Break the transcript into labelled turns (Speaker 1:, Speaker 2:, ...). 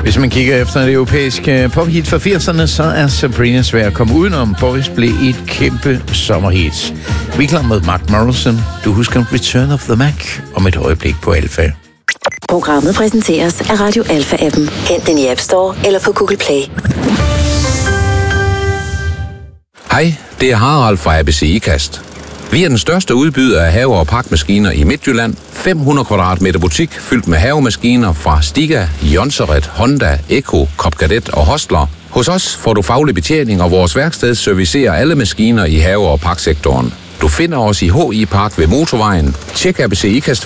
Speaker 1: Hvis man kigger efter det europæiske pophit fra 80'erne, så er Sabrina svær at komme udenom. Boys blev et kæmpe sommerhit. Vi er klar med Mark Morrison. Du husker Return of the Mac om et øjeblik på Alfa.
Speaker 2: Programmet præsenteres af Radio Alfa-appen. Hent den i App Store eller på Google Play.
Speaker 3: Hej, det er Harald fra ABC IKAST. Vi er den største udbyder af have- og pakmaskiner i Midtjylland. 500 kvadratmeter butik fyldt med havemaskiner fra Stiga, Jonseret, Honda, Eco, Copcadet og Hostler. Hos os får du faglig betjening, og vores værksted servicerer alle maskiner i have- og paksektoren. Du finder os i HI Park ved Motorvejen. Tjek ABC IKAST